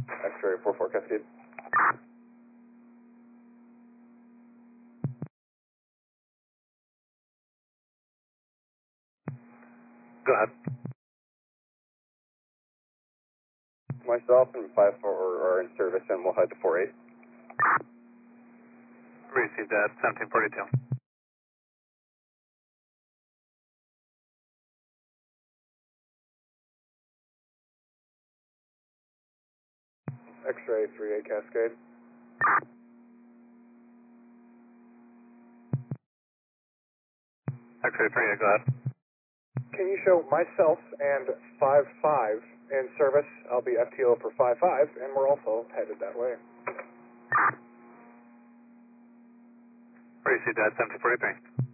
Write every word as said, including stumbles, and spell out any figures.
X-ray four four Cascade. Go ahead. Myself and five four are in service and we'll head to four eight. Received that, seventeen forty-two. X-ray three eight Cascade. X-ray three eight, go ahead. Can you show myself and five five in service? I'll be F T O for five five, and we're also headed that way. Received that, seventeen forty-three.